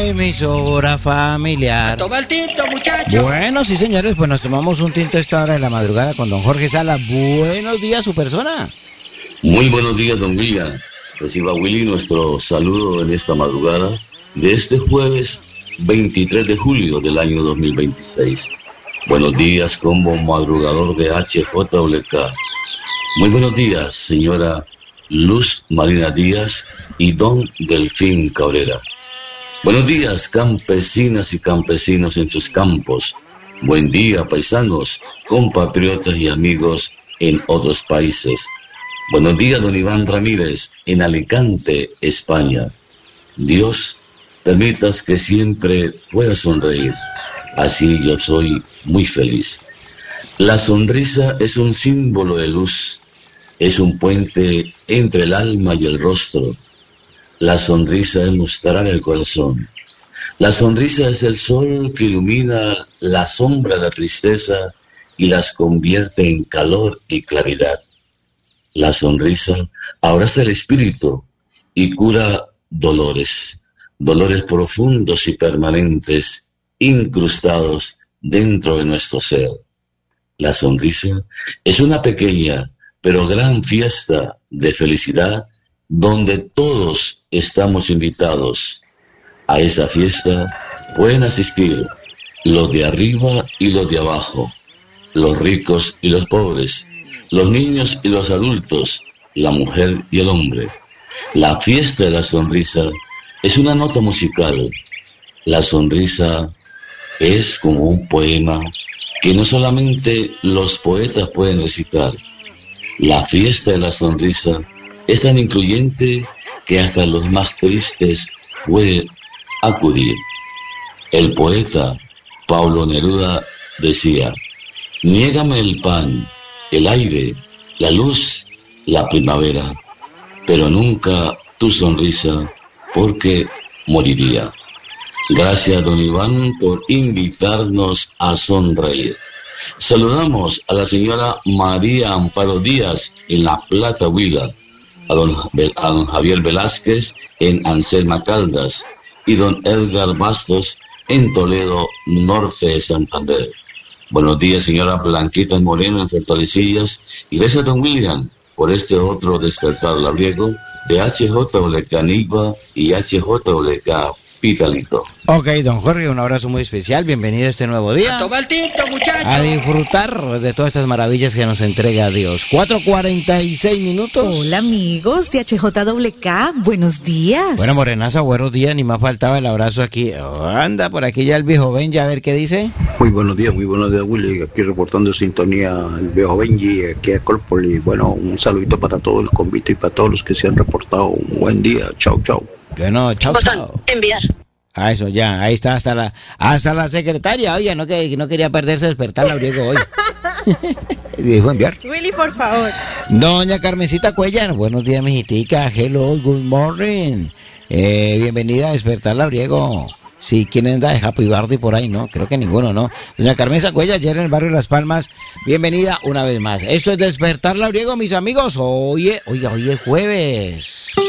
emisora familiar. Toma el tinto, muchacho. Bueno, sí, señores, pues nos tomamos un tinto a esta hora de la madrugada con don Jorge Sala. Buenos días, su persona. Muy buenos días, don William. Reciba, Willy, nuestro saludo en esta madrugada de este jueves 23 de julio del año 2026. Buenos días, combo madrugador de HJWK. Muy buenos días, señora Luz Marina Díaz y don Delfín Cabrera. Buenos días, campesinas y campesinos en sus campos. Buen día, paisanos, compatriotas y amigos en otros países. Buenos días, don Iván Ramírez, en Alicante, España. Dios, permitas que siempre pueda sonreír. Así yo soy muy feliz. La sonrisa es un símbolo de luz. Es un puente entre el alma y el rostro. La sonrisa es mostrar el corazón. La sonrisa es el sol que ilumina la sombra de la tristeza y las convierte en calor y claridad. La sonrisa abraza el espíritu y cura dolores profundos y permanentes, incrustados dentro de nuestro ser. La sonrisa es una pequeña pero gran fiesta de felicidad donde todos estamos invitados. A esa fiesta pueden asistir los de arriba y los de abajo, los ricos y los pobres, los niños y los adultos, la mujer y el hombre. La fiesta de la sonrisa es una nota musical. La sonrisa es como un poema que no solamente los poetas pueden recitar. La fiesta de la sonrisa es tan incluyente que hasta los más tristes pueden acudir. El poeta Pablo Neruda decía: niégame el pan, el aire, la luz, la primavera, pero nunca tu sonrisa, porque moriría. Gracias, don Iván, por invitarnos a sonreír. Saludamos a la señora María Amparo Díaz en La Plata, Huila, a don Javier Velázquez en Anselma Caldas y don Edgar Bastos en Toledo, norte de Santander. Buenos días, señora Blanquita Moreno en Fortalecillas, y gracias, don William, por este otro despertar labriego de HJWK Nigua y HJWK Pitalito. Ok, don Jorge, un abrazo muy especial, bienvenido a este nuevo día. A tomar tinto, muchacho. A disfrutar de todas estas maravillas que nos entrega Dios. 4:46 minutos. Hola, amigos de HJWK, buenos días. Bueno, Morenaza, buenos días, ni más faltaba el abrazo aquí. Anda, por aquí ya el viejo Benji, a ver qué dice. Muy buenos días, Willy, aquí reportando sintonía el viejo Benji, aquí a Colpoli. Bueno, un saludito para todo el convite y para todos los que se han reportado. Un buen día, chau. Bueno, chau. Enviar. Ah, eso ya, ahí está hasta la secretaria, oye, no quería perderse despertar labriego hoy. Dijo enviar. Willy, por favor. Doña Carmencita Cuellar, buenos días, mijitica, hello, good morning. Bienvenida a despertar labriego. Sí, ¿quién anda de Happy Birthday por ahí? No, creo que ninguno, ¿no? Doña Carmenza Cuellar, ayer en el barrio Las Palmas, bienvenida una vez más. Esto es despertar labriego, mis amigos. Oye, es jueves.